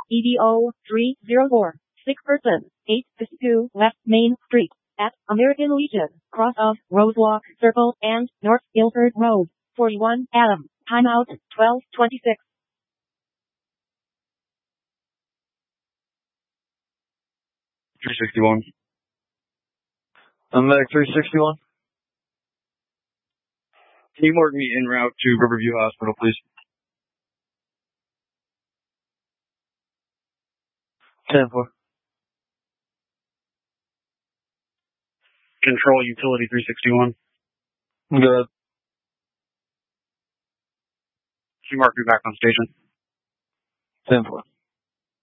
EDO 304. 6 person. 852 West Main Street. At American Legion, cross of Rosewalk Circle and North Guilford Road. 41 Adam. Timeout 12:26. 361. I'm back 361. Can you mark me en route to Riverview Hospital, please? 10-4. Control Utility 361. Good. Can you mark me back on station? 10-4.